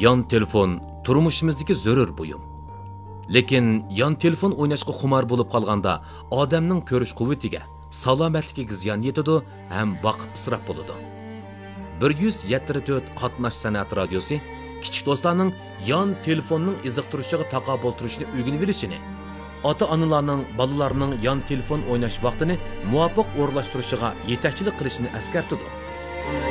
Yan telefon turmushimizdagi zarur buyum. Lekin yan telefon o'ynashga xumar bo'lib qolganda odamning ko'rish quvvatiga, salomatligiga ziyon yetadi ham vaqt isrof bo'ladi. 174 qatnash san'at radiosi kichik do'stlarning yan telefonning iziqtirishiga taqobil turishni o'rganib olishini, ota-onalarning bolalarning yan telefon o'ynash vaqtini muvofiq o'rlashtirishiga yetakchilik qilishni eskartadi.